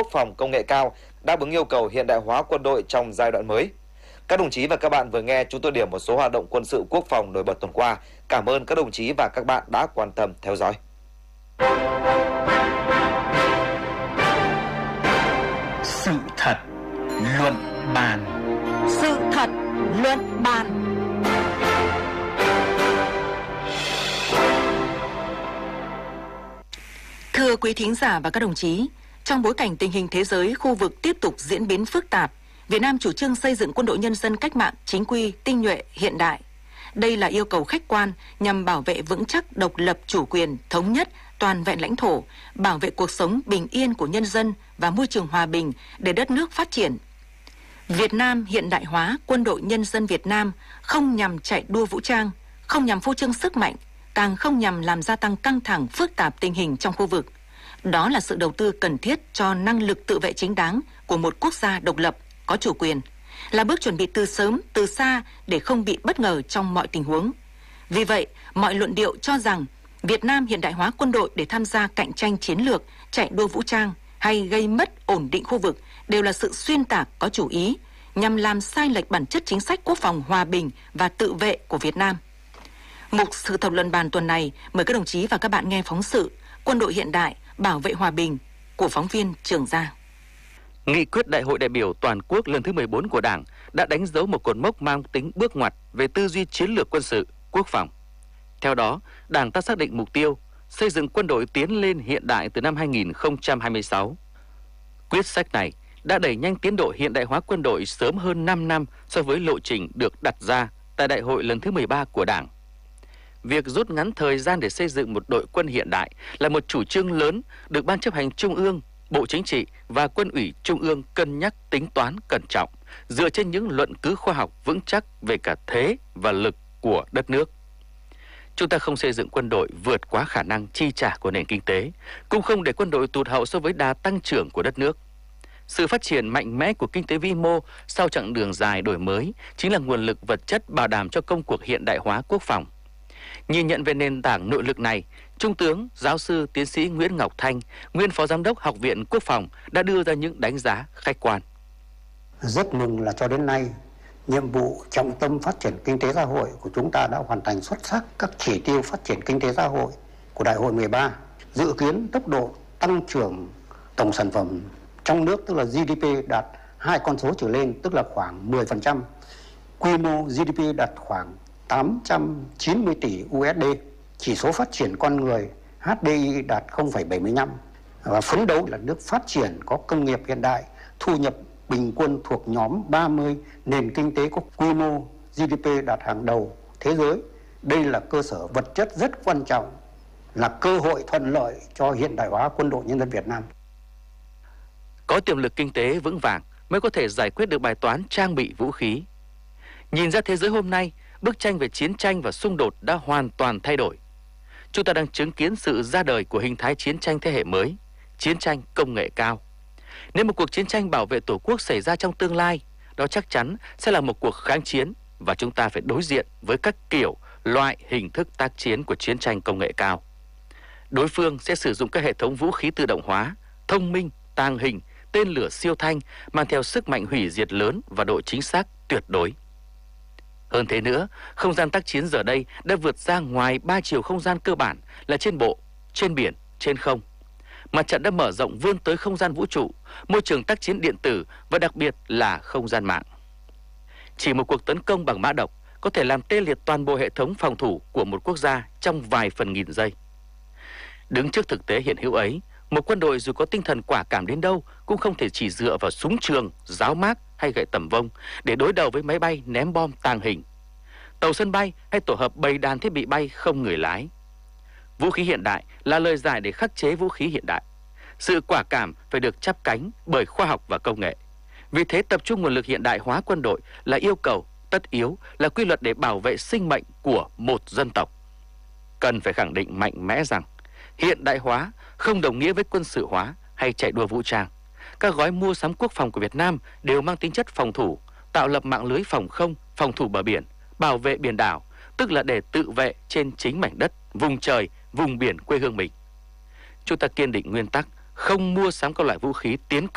quốc phòng công nghệ cao, đáp ứng yêu cầu hiện đại hóa quân đội trong giai đoạn mới. Các đồng chí và các bạn vừa nghe chúng tôi điểm một số hoạt động quân sự quốc phòng nổi bật tuần qua. Cảm ơn các đồng chí và các bạn đã quan tâm theo dõi. Sự thật luận bàn. Sự thật luận bàn. Thưa quý thính giả và các đồng chí, trong bối cảnh tình hình thế giới, khu vực tiếp tục diễn biến phức tạp, Việt Nam chủ trương xây dựng quân đội nhân dân cách mạng, chính quy, tinh nhuệ, hiện đại. Đây là yêu cầu khách quan nhằm bảo vệ vững chắc độc lập, chủ quyền, thống nhất, toàn vẹn lãnh thổ, bảo vệ cuộc sống bình yên của nhân dân và môi trường hòa bình để đất nước phát triển. Việt Nam hiện đại hóa quân đội nhân dân Việt Nam không nhằm chạy đua vũ trang, không nhằm phô trương sức mạnh, càng không nhằm làm gia tăng căng thẳng phức tạp tình hình trong khu vực. Đó là sự đầu tư cần thiết cho năng lực tự vệ chính đáng của một quốc gia độc lập, có chủ quyền, là bước chuẩn bị từ sớm, từ xa để không bị bất ngờ trong mọi tình huống. Vì vậy, mọi luận điệu cho rằng Việt Nam hiện đại hóa quân đội để tham gia cạnh tranh chiến lược, chạy đua vũ trang hay gây mất ổn định khu vực đều là sự xuyên tạc có chủ ý, nhằm làm sai lệch bản chất chính sách quốc phòng hòa bình và tự vệ của Việt Nam. Mục sự thật luận bàn tuần này mời các đồng chí và các bạn nghe phóng sự Quân đội hiện đại bảo vệ hòa bình của phóng viên Trường Giang. Nghị quyết Đại hội đại biểu toàn quốc lần thứ 14 của Đảng đã đánh dấu một cột mốc mang tính bước ngoặt về tư duy chiến lược quân sự, quốc phòng. Theo đó, Đảng ta xác định mục tiêu xây dựng quân đội tiến lên hiện đại từ năm 2026. Quyết sách này đã đẩy nhanh tiến độ hiện đại hóa quân đội sớm hơn 5 năm so với lộ trình được đặt ra tại Đại hội lần thứ 13 của Đảng. Việc rút ngắn thời gian để xây dựng một đội quân hiện đại là một chủ trương lớn được Ban chấp hành Trung ương, Bộ Chính trị và Quân ủy Trung ương cân nhắc tính toán cẩn trọng, dựa trên những luận cứ khoa học vững chắc về cả thế và lực của đất nước. Chúng ta không xây dựng quân đội vượt quá khả năng chi trả của nền kinh tế, cũng không để quân đội tụt hậu so với đà tăng trưởng của đất nước. Sự phát triển mạnh mẽ của kinh tế vĩ mô sau chặng đường dài đổi mới chính là nguồn lực vật chất bảo đảm cho công cuộc hiện đại hóa quốc phòng. Nhìn nhận về nền tảng nội lực này, Trung tướng, Giáo sư, Tiến sĩ Nguyễn Ngọc Thanh, nguyên Phó Giám đốc Học viện Quốc phòng đã đưa ra những đánh giá khách quan. Rất mừng là cho đến nay, nhiệm vụ trọng tâm phát triển kinh tế xã hội của chúng ta đã hoàn thành xuất sắc các chỉ tiêu phát triển kinh tế xã hội của Đại hội 13. Dự kiến tốc độ tăng trưởng tổng sản phẩm trong nước, tức là GDP, đạt 2 con số trở lên, tức là khoảng 10%. Quy mô GDP đạt khoảng 890 tỷ USD. Chỉ số phát triển con người HDI đạt 0,75. Và phấn đấu là nước phát triển có công nghiệp hiện đại, thu nhập bình quân thuộc nhóm 30 nền kinh tế có quy mô GDP đạt hàng đầu thế giới. Đây là cơ sở vật chất rất quan trọng, là cơ hội thuận lợi cho hiện đại hóa quân đội nhân dân Việt Nam. Có tiềm lực kinh tế vững vàng mới có thể giải quyết được bài toán trang bị vũ khí. Nhìn ra thế giới hôm nay, bức tranh về chiến tranh và xung đột đã hoàn toàn thay đổi. Chúng ta đang chứng kiến sự ra đời của hình thái chiến tranh thế hệ mới, chiến tranh công nghệ cao. Nếu một cuộc chiến tranh bảo vệ Tổ quốc xảy ra trong tương lai, đó chắc chắn sẽ là một cuộc kháng chiến và chúng ta phải đối diện với các kiểu, loại, hình thức tác chiến của chiến tranh công nghệ cao. Đối phương sẽ sử dụng các hệ thống vũ khí tự động hóa, thông minh, tàng hình, tên lửa siêu thanh mang theo sức mạnh hủy diệt lớn và độ chính xác tuyệt đối. Hơn thế nữa, không gian tác chiến giờ đây đã vượt ra ngoài 3 chiều không gian cơ bản là trên bộ, trên biển, trên không. Mặt trận đã mở rộng vươn tới không gian vũ trụ, môi trường tác chiến điện tử và đặc biệt là không gian mạng. Chỉ một cuộc tấn công bằng mã độc có thể làm tê liệt toàn bộ hệ thống phòng thủ của một quốc gia trong vài phần nghìn giây. Đứng trước thực tế hiện hữu ấy, một quân đội dù có tinh thần quả cảm đến đâu cũng không thể chỉ dựa vào súng trường, giáo mác hay gậy tầm vông để đối đầu với máy bay ném bom tàng hình, tàu sân bay hay tổ hợp bầy đàn thiết bị bay không người lái. Vũ khí hiện đại là lời giải để khắc chế vũ khí hiện đại. Sự quả cảm phải được chắp cánh bởi khoa học và công nghệ. Vì thế tập trung nguồn lực hiện đại hóa quân đội là yêu cầu tất yếu, là quy luật để bảo vệ sinh mệnh của một dân tộc. Cần phải khẳng định mạnh mẽ rằng hiện đại hóa không đồng nghĩa với quân sự hóa hay chạy đua vũ trang. Các gói mua sắm quốc phòng của Việt Nam đều mang tính chất phòng thủ, tạo lập mạng lưới phòng không, phòng thủ bờ biển, bảo vệ biển đảo, tức là để tự vệ trên chính mảnh đất, vùng trời, vùng biển quê hương mình. Chúng ta kiên định nguyên tắc không mua sắm các loại vũ khí tiến